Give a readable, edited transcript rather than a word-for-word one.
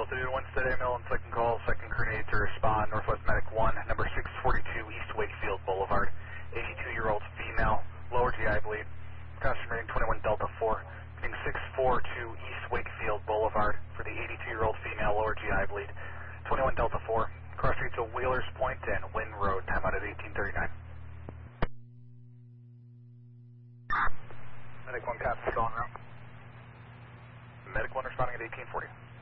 Delta 2 Winstead AML and second call, second coordinated to respond, Northwest Medic 1, number 642 East Wakefield Boulevard, 82-year-old female, lower GI bleed, customer rating 21 Delta 4, being 642 East Wakefield Boulevard for the 82-year-old female, lower GI bleed, 21 Delta 4, cross street to Wheelers Point and Wynn Road, time out at 1839. Medic 1 copies, calling route. Medic 1 responding at 1840.